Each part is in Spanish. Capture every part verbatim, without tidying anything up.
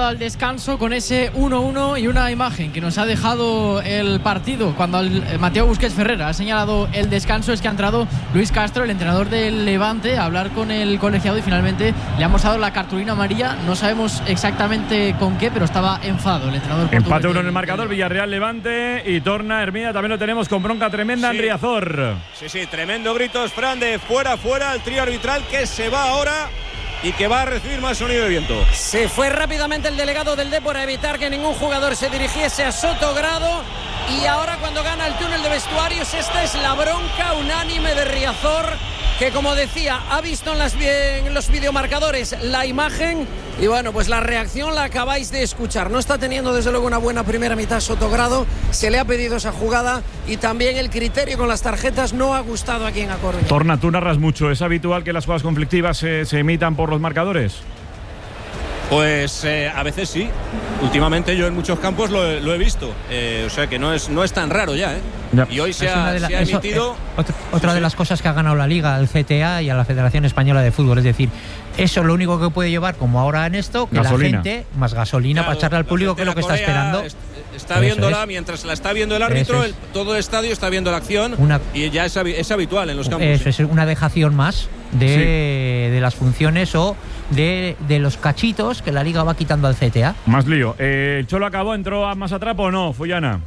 al descanso con ese uno uno y una imagen que nos ha dejado el partido cuando el, eh, Mateo Busquets Ferrera ha señalado el descanso es que ha entrado Luis Castro, el entrenador del Levante, a hablar con el colegiado y finalmente le ha mostrado la cartulina amarilla. No sabemos exactamente con qué, pero estaba enfadado el entrenador. Empate uno en el marcador, Villarreal Levante, y torna Hermida, también lo tenemos con bronca tremenda en sí. Riazor. Sí, sí, tremendo gritos, Fran, de fuera, fuera, el trío arbitral que se va ahora y que va a recibir más sonido de viento. Se fue rápidamente el delegado del Depor a evitar que ningún jugador se dirigiese a Sotogrado. Y ahora cuando gana el túnel de vestuarios, esta es la bronca unánime de Riazor, que como decía, ha visto en, las, en los videomarcadores la imagen y bueno, pues la reacción la acabáis de escuchar. No está teniendo desde luego una buena primera mitad Sotogrado, se le ha pedido esa jugada y también el criterio con las tarjetas no ha gustado aquí en A Coruña. Torna, tú narras mucho, ¿es habitual que las jugadas conflictivas se, se emitan por los marcadores? Pues eh, a veces sí. Últimamente yo en muchos campos lo, lo he visto. Eh, o sea que no es, no es tan raro ya, ¿eh? Ya. Y hoy se ha, la, se ha eso, emitido... Eh, otra otra sí, de las cosas que ha ganado la Liga, al C T A y a la Federación Española de Fútbol. Es decir, eso es lo único que puede llevar, como ahora en esto, que gasolina. La gente, más gasolina claro, para echarle al público, que es lo que está esperando. Est está viéndola, es. mientras la está viendo el árbitro, el, todo el estadio está viendo la acción una, y ya es, es habitual en los campos. Eso es una dejación más de, sí. de las funciones o de, de los cachitos que la Liga va quitando al C T A. Más lío. Eh, ¿El Cholo acabó, entró a más a trapo o no, Fullana?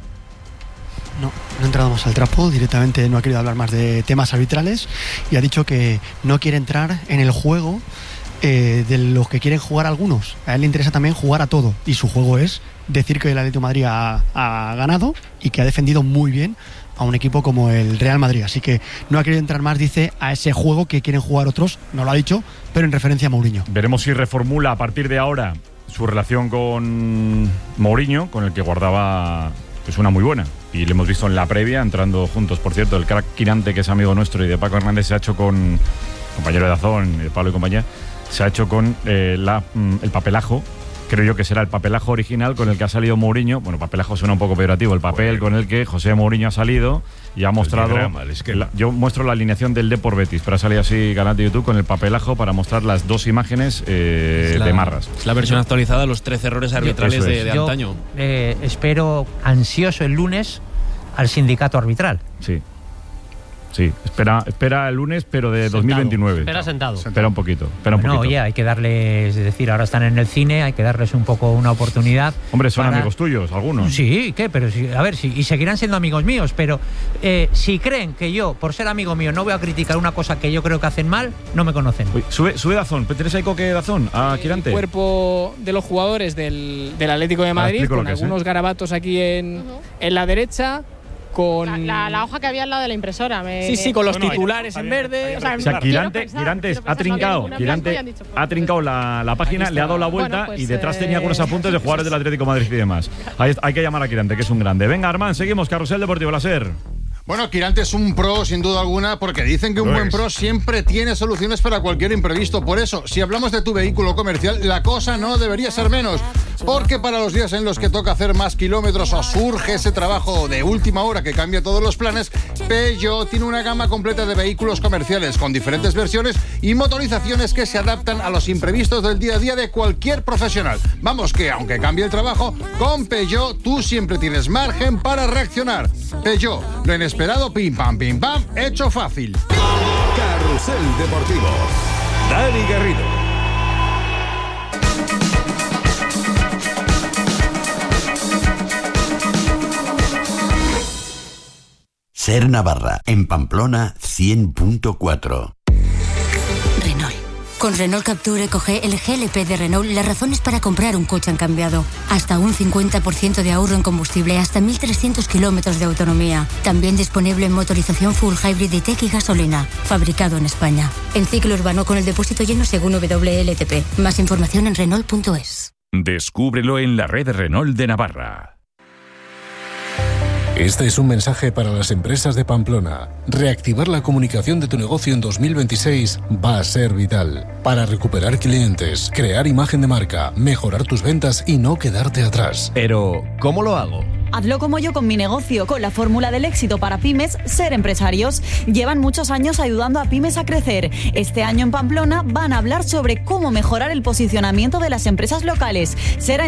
No, no ha entrado más al trapo, directamente no ha querido hablar más de temas arbitrales y ha dicho que no quiere entrar en el juego eh, de los que quieren jugar algunos. A él le interesa también jugar a todo y su juego es decir que el Atlético de Madrid ha, ha ganado y que ha defendido muy bien a un equipo como el Real Madrid. Así que no ha querido entrar más, dice, a ese juego que quieren jugar otros. No lo ha dicho, pero en referencia a Mourinho. Veremos si reformula a partir de ahora su relación con Mourinho, con el que guardaba pues una muy buena. Y le hemos visto en la previa, entrando juntos, por cierto, el crack Quirante, que es amigo nuestro, y de Paco Hernández, se ha hecho con, compañero de Dazón, de Pablo y compañía, se ha hecho con eh, la, el papelajo. Creo yo que será el papelajo original con el que ha salido Mourinho. Bueno, papelajo suena un poco peyorativo. El papel con el que José Mourinho ha salido y ha mostrado... Es que la, yo muestro la alineación del Depor Betis, pero ha salido así canal de YouTube con el papelajo para mostrar las dos imágenes eh, la, de Marras. Es la versión actualizada de los trece errores arbitrales de, de antaño. Yo eh, espero ansioso el lunes al sindicato arbitral. Sí. Sí, espera, espera el lunes, pero de sentado. dos mil veintinueve. Espera sentado. Espera un poquito. Espera un no, poquito. oye, hay que darles, es decir, ahora están en el cine, hay que darles un poco una oportunidad. Hombre, son para... amigos tuyos, algunos. Sí, ¿qué? Pero sí, a ver, sí, y seguirán siendo amigos míos, pero eh, si creen que yo, por ser amigo mío, no voy a criticar una cosa que yo creo que hacen mal, no me conocen. Uy, sube, sube Dazón, ¿tienes ahí coque Dazón? A Quirante. El cuerpo de los jugadores del, del Atlético de Madrid, con algunos es, ¿eh? garabatos aquí en, uh-huh. en la derecha. Con la, la, la hoja que había al lado de la impresora. Me, sí, sí, con los no, no, titulares no, en verde. O sea, o sea Quirante, Quirante ha trincado, Quirante dicho, ha trincado la, la página, le ha dado la vuelta bueno, pues, y detrás eh... tenía algunos apuntes de jugadores del Atlético de Madrid y demás. Hay, hay que llamar a Quirante, que es un grande. Venga, Armán, seguimos. Carrusel Deportivo, la SER. Bueno, Quirante es un pro, sin duda alguna, porque dicen que un buen pro siempre tiene soluciones para cualquier imprevisto. Por eso, si hablamos de tu vehículo comercial, la cosa no debería ser menos. Porque para los días en los que toca hacer más kilómetros o surge ese trabajo de última hora que cambia todos los planes, Peugeot tiene una gama completa de vehículos comerciales con diferentes versiones y motorizaciones que se adaptan a los imprevistos del día a día de cualquier profesional. Vamos, que aunque cambie el trabajo, con Peugeot tú siempre tienes margen para reaccionar. Peugeot, lo inesperado, pim pam, pim pam, hecho fácil. Carrusel Deportivo. Dani Garrido. SER Navarra, en Pamplona, cien punto cuatro. Renault. Con Renault Captur Eco G, el G L P de Renault, las razones para comprar un coche han cambiado. Hasta un cincuenta por ciento de ahorro en combustible, hasta mil trescientos kilómetros de autonomía. También disponible en motorización full hybrid y tech y gasolina. Fabricado en España. En ciclo urbano con el depósito lleno según W L T P. Más información en Renault punto es. Descúbrelo en la red Renault de Navarra. Este es un mensaje para las empresas de Pamplona. Reactivar la comunicación de tu negocio en dos mil veintiséis va a ser vital. Para recuperar clientes, crear imagen de marca, mejorar tus ventas y no quedarte atrás. Pero, ¿cómo lo hago? Hazlo como yo con mi negocio, con la fórmula del éxito para pymes, Ser Empresarios. Llevan muchos años ayudando a pymes a crecer. Este año en Pamplona van a hablar sobre cómo mejorar el posicionamiento de las empresas locales. Ser